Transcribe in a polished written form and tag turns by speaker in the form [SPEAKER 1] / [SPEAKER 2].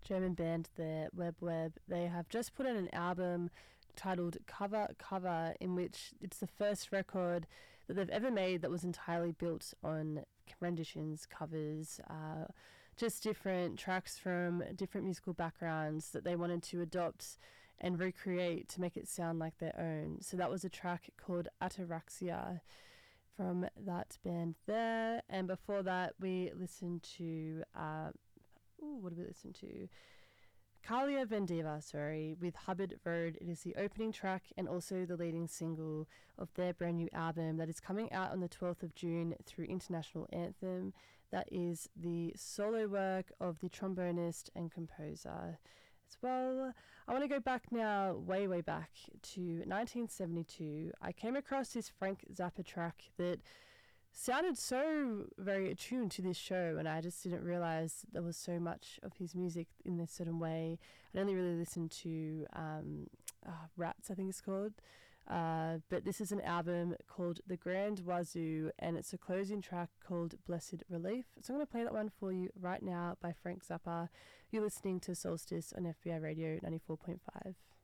[SPEAKER 1] German band there, Web Web. They have just put out an album titled Cover Cover, in which it's the first record that they've ever made that was entirely built on renditions, covers, just different tracks from different musical backgrounds that they wanted to adopt and recreate to make it sound like their own. So that was a track called Ataraxia from that band there. And before that, we listened to what did we listen to? Kalia Vendiva, with Hubbard Road. It is the opening track and also the leading single of their brand new album that is coming out on the 12th of June through International Anthem. That is the solo work of the trombonist and composer as well. I want to go back now, way back to 1972. I came across this Frank Zappa track that sounded so very attuned to this show, and I just didn't realize there was so much of his music in this certain way. I'd only really listened to Rats, I think it's called, but this is an album called The Grand Wazoo, and it's a closing track called Blessed Relief. So I'm going to play that one for you right now by Frank Zappa. You're listening to Solstice on FBI Radio 94.5.